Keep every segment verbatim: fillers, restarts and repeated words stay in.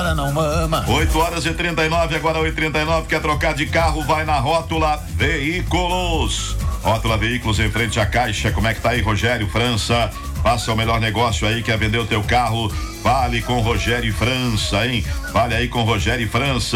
chora, não mama. oito horas e trinta e nove, agora oito e trinta e nove. Quer trocar de carro? Vai na Rótula Veículos. Rótula Veículos em frente à Caixa. Como é que tá aí, Rogério França? Faça o melhor negócio aí, quer vender o teu carro? Fale com Rogério França, hein? Fale aí com Rogério França.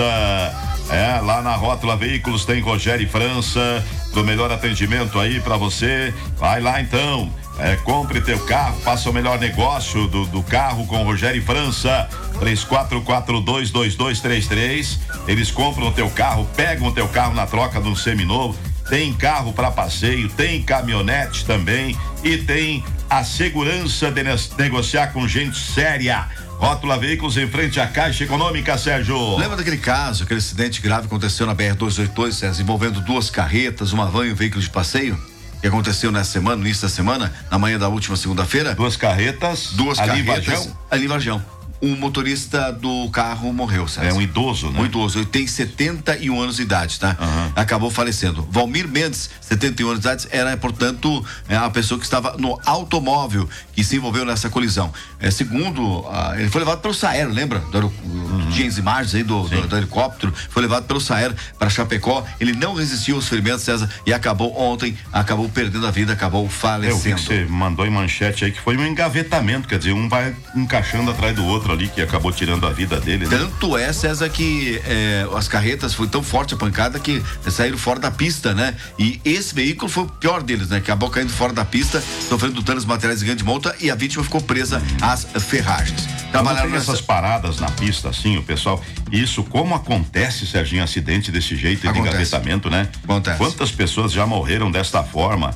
É, lá na Rótula Veículos tem Rogério França, do melhor atendimento aí pra você. Vai lá então, é, compre teu carro, faça o melhor negócio do, do carro com Rogério França. três quatro quatro dois dois dois três três. Eles compram o teu carro, pegam o teu carro na troca de um seminovo. Tem carro para passeio, tem caminhonete também e tem a segurança de ne- negociar com gente séria. Rótula Veículos em frente à Caixa Econômica, Sérgio. Lembra daquele caso, aquele acidente grave que aconteceu na B R duzentos e oitenta e dois, César, envolvendo duas carretas, uma van e um veículo de passeio? Que aconteceu nessa semana, no início da semana, na manhã da última segunda-feira? Duas carretas. Duas ali carretas. em Varjão? Ali em Varjão. O motorista do carro morreu, César. É um idoso, né? Um idoso, ele tem setenta e um anos de idade, tá? Uhum. Acabou falecendo. Valmir Mendes, setenta e um anos de idade, era, portanto, é, a pessoa que estava no automóvel que se envolveu nessa colisão. É, segundo, ah, ele foi levado pelo SAER, lembra? Do, do, uhum. Tinha as imagens aí do, do, do helicóptero, foi levado pelo SAER para Chapecó. Ele não resistiu aos ferimentos, César, e acabou ontem, acabou perdendo a vida, acabou falecendo. É, o que você mandou em manchete aí, que foi um engavetamento, quer dizer, um vai encaixando atrás do outro ali, que acabou tirando a vida dele, né? Tanto é, César, que é, as carretas foi tão forte a pancada que saíram fora da pista, né? E esse veículo foi o pior deles, né? Acabou caindo fora da pista, sofrendo danos materiais de grande monta e a vítima ficou presa às ferragens. Quando tem essas paradas na pista, assim, o pessoal, isso como acontece, Serginho, acidente desse jeito de engavetamento, né? Acontece. Quantas pessoas já morreram desta forma?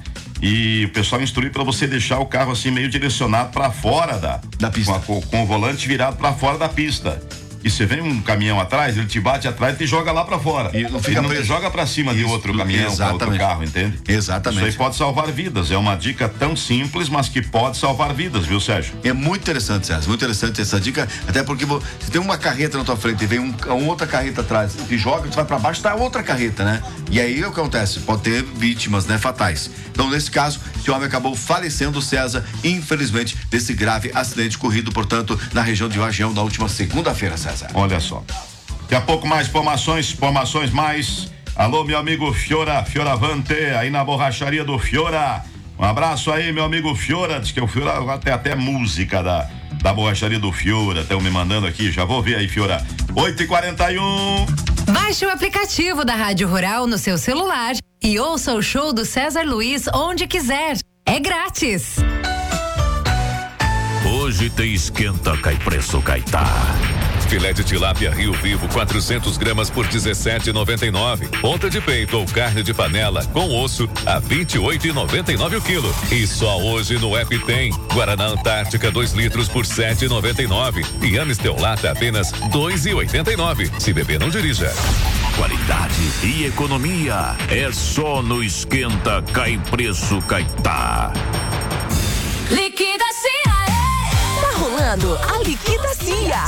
E o pessoal instrui para você deixar o carro assim meio direcionado para fora da, da pista, com, a, com o volante virado para fora da pista. E você vem um caminhão atrás, ele te bate atrás e te joga lá pra fora. E não fica ele não preso. te joga pra cima Isso, de outro caminhão, outro carro, entende? Exatamente. Isso aí pode salvar vidas. É uma dica tão simples, mas que pode salvar vidas, viu, Sérgio? É muito interessante, Sérgio. Muito interessante essa dica. Até porque se tem uma carreta na tua frente e vem um, uma outra carreta atrás e te joga, tu vai pra baixo, tá outra carreta, né? E aí o que acontece? Pode ter vítimas, né? Fatais. Então, nesse caso, esse homem acabou falecendo, César, infelizmente, desse grave acidente ocorrido, portanto, na região de Varjão, na última segunda-feira, César. Olha só. Daqui a pouco mais informações, informações mais. Alô, meu amigo Fiora, Fioravante, aí na borracharia do Fiora. Um abraço aí, meu amigo Fiora. Diz que o Fiora agora tem até música da, da borracharia do Fiora. Estão me mandando aqui, já vou ver aí, Fiora. oito e quarenta e um. Baixe o aplicativo da Rádio Rural no seu celular e ouça o show do César Luiz onde quiser. É grátis. Hoje tem esquenta, cai preço, caetá. Filé de tilápia Rio Vivo, quatrocentos gramas por dezessete e noventa e nove. Ponta de peito ou carne de panela com osso a vinte e oito e noventa e nove o quilo. E só hoje no app tem Guaraná Antártica dois litros por sete e noventa e nove e Amistel Lata apenas dois e oitenta e nove. Se beber, não dirija. Qualidade e economia é só no esquenta, cai preço, caetá. Liquida Cia. Tá rolando a Liquida Cia.